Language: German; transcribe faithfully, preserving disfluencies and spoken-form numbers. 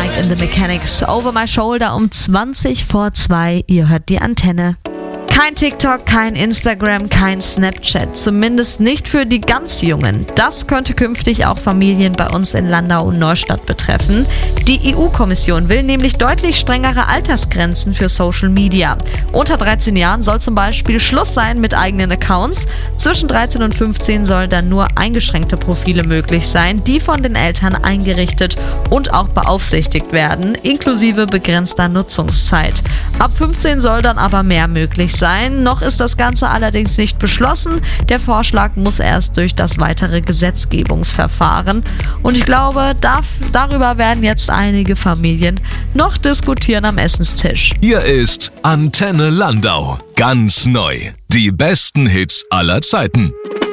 Mike and the Mechanics. Over My Shoulder um zwanzig vor zwei. Ihr hört die Antenne. Kein TikTok, kein Instagram, kein Snapchat. Zumindest nicht für die ganz Jungen. Das könnte künftig auch Familien bei uns in Landau und Neustadt betreffen. Die E U-Kommission will nämlich deutlich strengere Altersgrenzen für Social Media. Unter dreizehn Jahren soll zum Beispiel Schluss sein mit eigenen Accounts. Zwischen dreizehn und fünfzehn soll dann nur eingeschränkte Profile möglich sein, die von den Eltern eingerichtet und auch beaufsichtigt werden, inklusive begrenzter Nutzungszeit. Ab fünfzehn soll dann aber mehr möglich sein. Noch ist das Ganze allerdings nicht beschlossen. Der Vorschlag muss erst durch das weitere Gesetzgebungsverfahren. Und ich glaube, da, darüber werden jetzt einige Familien noch diskutieren am Essenstisch. Hier ist Antenne Landau. Ganz neu. Die besten Hits aller Zeiten.